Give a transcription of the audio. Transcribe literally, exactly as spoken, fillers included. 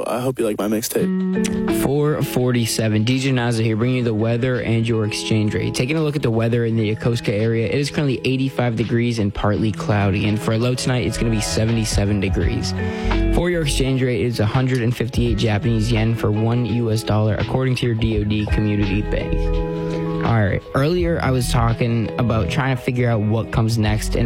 I hope you like my mixtape. four forty-seven. D J Naza here, bringing you the weather and your exchange rate. Taking a look at the weather in the Yokosuka area, it is currently eighty-five degrees and partly cloudy. And for a low tonight, it's going to be seventy-seven degrees. For your exchange rate, it's one hundred fifty-eight Japanese yen for one U S dollar, according to your D O D Community Bank. All right. Earlier, I was talking about trying to figure out what comes next. And